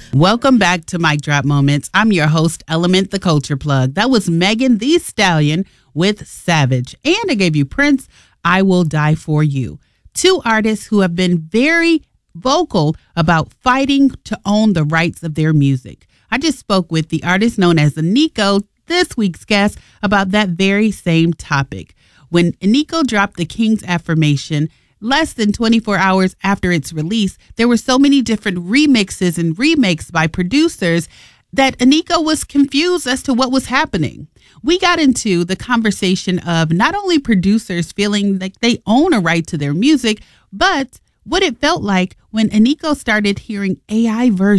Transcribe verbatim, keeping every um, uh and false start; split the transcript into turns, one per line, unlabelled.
Welcome back to Mic Drop Moments. I'm your host, Element the Culture Plug. That was Megan Thee Stallion with Savage. And I gave you Prince, I Will Die For You. Two artists who have been very vocal about fighting to own the rights of their music. I just spoke with the artist known as Eniko, this week's guest, about that very same topic. When Eniko dropped The King's Affirmation, less than twenty-four hours after its release, there were so many different remixes and remakes by producers that Eniko was confused as to what was happening. We got into the conversation of not only producers feeling like they own a right to their music, but what it felt like when Eniko started hearing A I versions